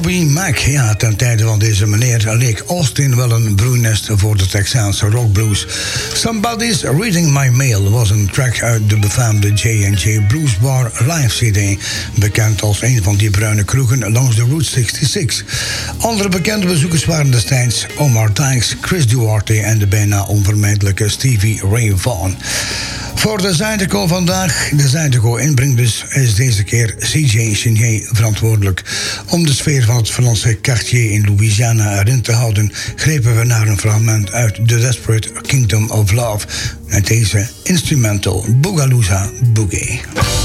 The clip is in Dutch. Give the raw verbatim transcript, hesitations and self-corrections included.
Bobby Mack. Ja, ten tijde van deze meneer leek Austin wel een broeinest voor de Texaanse rockblues. Somebody's Reading My Mail was een track uit de befaamde J and J Blues Bar live C D. Bekend als een van die bruine kroegen langs de Route zesenzestig. Andere bekende bezoekers waren destijds Omar Dykes, Chris Duarte en de bijna onvermijdelijke Stevie Ray Vaughan. Voor de Zydeco vandaag, de Zydeco inbrengbus, is deze keer C J Chenier verantwoordelijk. Om de sfeer van het Franse quartier in Louisiana erin te houden, grepen we naar een fragment uit The Desperate Kingdom of Love met deze instrumental Boogalooza Boogie.